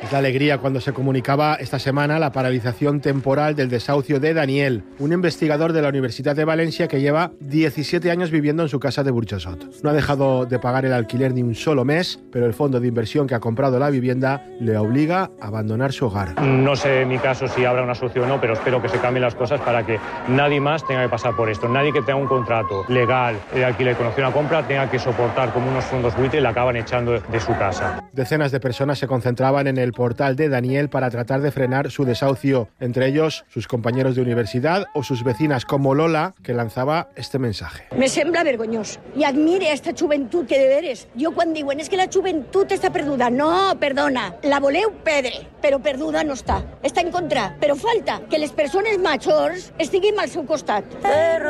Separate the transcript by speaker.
Speaker 1: Es la alegría cuando se comunicaba esta semana la paralización temporal del desahucio de Daniel, un investigador de la Universidad de Valencia que lleva 17 años viviendo en su casa de Burjassot. No ha dejado de pagar el alquiler ni un solo mes, pero el fondo de inversión que ha comprado la vivienda le obliga a abandonar su hogar.
Speaker 2: No sé en mi caso si habrá una solución o no, pero espero que se cambien las cosas para que nadie más tenga que pasar por esto. Nadie que tenga un contrato legal de alquiler con opción a compra tenga que soportar como unos fondos buitre y la acaban echando de su casa.
Speaker 1: Decenas de personas se concentraban en el portal de Daniel para tratar de frenar su desahucio, entre ellos sus compañeros de universidad o sus vecinas como Lola, que lanzaba este mensaje.
Speaker 3: Me sembla vergonyós i admire esta joventut que de veres. Jo quan diuen és que la joventut està perduda, no, perdona, la voleu perdre, però perduda no està en contra, però falta que les persones majors estiguin al seu costat.